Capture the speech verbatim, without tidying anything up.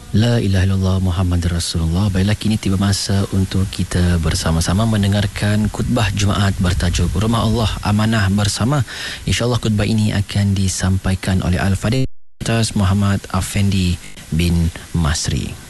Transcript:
La ilaha illallah Muhammad Rasulullah. Baiklah, kini tiba masa untuk kita bersama-sama mendengarkan khutbah Jumaat bertajuk Rumah Allah Amanah Bersama. InsyaAllah khutbah ini akan disampaikan oleh Al-Fadhil Muhammad Afendi bin Masri.